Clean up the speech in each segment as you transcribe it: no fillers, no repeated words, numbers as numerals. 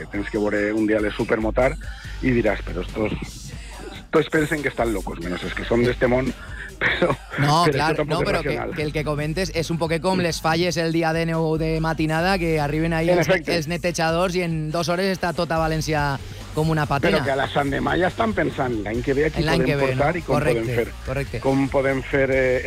sé, tens que veure un dia de Supermotar i diràs, però estos pensen que estan locos, menos es que són d'este món, però... No, clar, no, però que el que comentes és un poquet com les falles el dia de neu de matinada, que arriben ahí els netejadors i en 2 hores està tota València com una patena. Però que a la Sant Demà ja estan pensant l'any que ve aquí podem portar, no? I com podem fer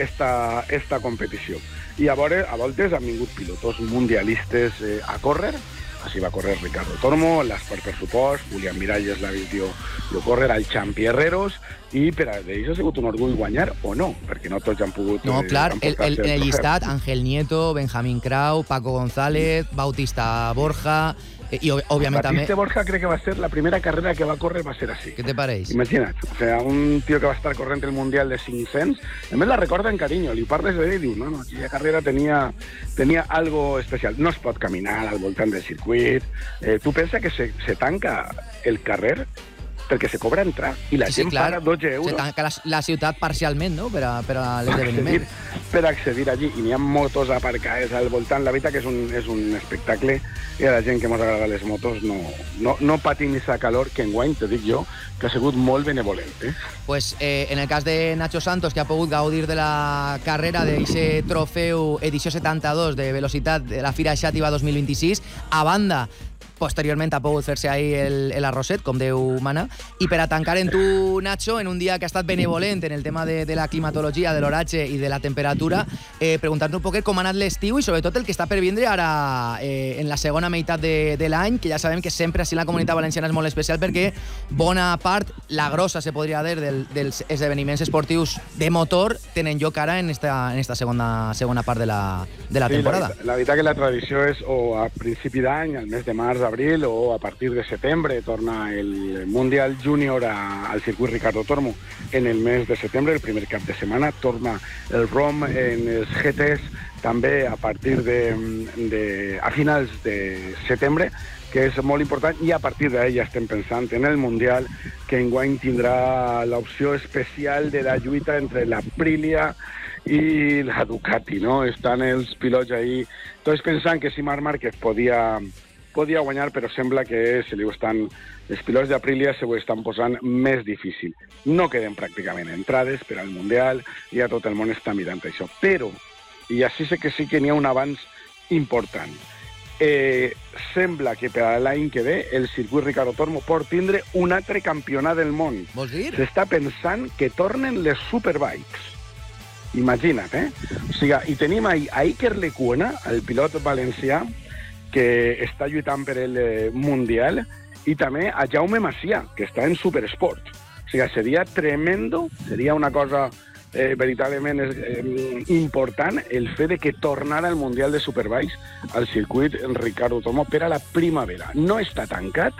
esta competició. I a voltes han vingut pilotos mundialistes a córrer. Així va córrer Ricardo Tormo, l'Esport per supost, Julián Miralles l'ha vist jo córrer, el Champi Herreros, i per a ells ha sigut un orgull guanyar o no, perquè no tots han pogut... No, clar, el llistat, Ángel Nieto, Benjamín Grau, Paco González, Bautista Borja... I, òbviament, Batista Borja crec que va ser la primera carrera que va córrer, va ser així. Què te pareix? Imagina't, o sea, un tio que va estar corrent el Mundial de 500, a més la recorda en carinyo, li parles d'ell i diu, no, aquella carrera tenia algo especial. No es pot caminar al voltant del circuit, tu pensa que se tanca el carrer perquè se cobra entrar i la gent paga 12 euros. Se tanca la ciutat parcialment, no?, per a l'esdeveniment. Per accedir allí, i n'hi ha motos aparcades al voltant. La veritat que és un espectacle, i a la gent que ens agrada les motos no patim aquesta calor que enguany, te dic jo, que ha sigut molt benevolent. Pues en el cas de Nacho Santos, que ha pogut gaudir de la carrera d'aquest trofeu edició 72 de velocitat de la Fira Xàtiva 2026, a banda posteriorment ha pogut fer-se ahir l'arrosset, com Déu mana, i per a tancar en tu, Nacho, en un dia que ha estat benevolent en el tema de la climatologia, de l'oratge i de la temperatura, preguntar-te un poquet com ha anat l'estiu i sobretot el que està per vindre ara en la segona meitat de l'any, que ja sabem que sempre així la Comunitat Valenciana és molt especial perquè bona part, la grossa se podria dir, dels esdeveniments esportius de motor tenen lloc ara en esta segona part de la temporada. La veritat que la tradició és o a principi d'any, al mes de març, abril, o a partir de setembre torna el Mundial Júnior al circuit Ricardo Tormo en el mes de setembre, el primer cap de setmana, torna el ROM en els GTs també a partir a finals de setembre, que és molt important, i a partir d'ahí ja estem pensant en el Mundial, que enguany tindrà l'opció especial de la lluita entre l'Aprilia i la Ducati, no? Estan els pilots ahí, tots pensant que si Marc Márquez podia guanyar, però sembla que els pilots d'Aprilia se ho estan posant més difícil. No queden pràcticament entrades per al Mundial, ja tot el món està mirant això. Però, i així sé que sí que n'hi ha un avanç important, sembla que per a l'any que ve el circuit Ricardo Tormo pot tindre un altre campionat del món. Vols dir? S'està pensant que tornen les Superbikes. Imagina't, O sigui, i tenim a Iker Lecuona, el pilot valencià, que està lluitant per el Mundial, i també a Jaume Macià, que està en Supersport. O sigui, seria tremendo, seria una cosa veritablement important el fet de que tornara al Mundial de Superbikes al circuit Ricardo Tormo per a la primavera. No està tancat,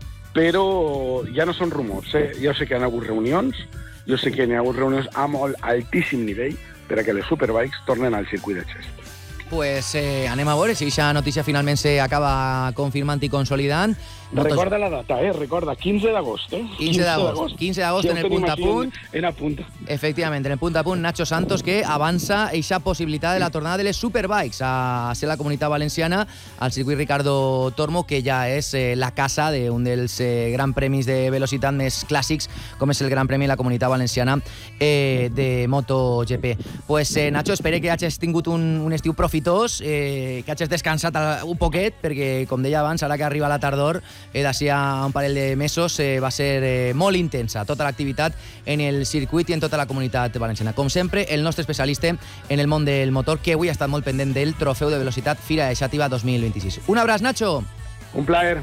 però ja no són rumors. Jo sé que hi ha hagut reunions, jo sé que hi ha hagut reunions a molt altíssim nivell per a que les Superbikes tornen al circuit de Xest. Pues anem a veure si aquesta notícia finalment s'acaba confirmant i consolidant. Recorda la data, recorda, 15 d'agost, 15 d'agost en el punt a punt. En a punt. Efectivament, en el punt a punt, Nacho Santos, que avança aquesta possibilitat de la tornada de les Superbikes a ser la Comunitat Valenciana al circuit Ricardo Tormo, que ja és la casa d'un dels Gran Premis de velocitat més clàssics, com és el Gran Premi de la Comunitat Valenciana de MotoGP. Pues Nacho, espero que hagis tingut un estiu profitós, que hagis descansat un poquet, perquè, com deia abans, ara que arriba la tardor, d'ací a un parell de mesos va ser molt intensa tota l'activitat en el circuit i en tota la Comunitat Valenciana. Com sempre, el nostre especialista en el món del motor, que avui ha estat molt pendent del trofeu de velocitat Fira Xàtiva 2026. Un abraç, Nacho! Un plaer!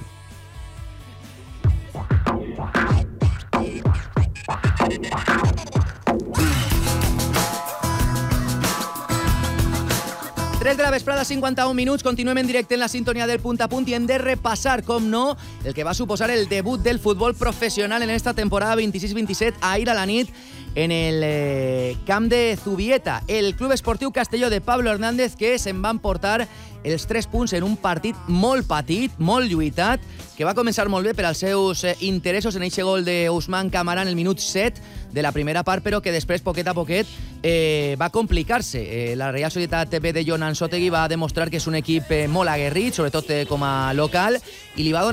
De la vesprada, 51 minuts, continuem en directe en la sintonia del Punt a Punt i hem de repassar, com no, el que va suposar el debut del futbol professional en esta temporada 26-27 ahir a la nit en el camp de Zubieta. El Club Esportiu Castelló de Pablo Hernández, que se'n van portar els 3 punts en un partit molt patit, molt lluitat, que va començar molt bé per als seus interessos en aquest gol d'Ousmane Camara en el minut 7 de la primera part, però que després, poquet a poquet, va complicar-se. La Real Societat B de Jon Ansòtegui va demostrar que és un equip molt aguerrit, sobretot com a local, i li va donar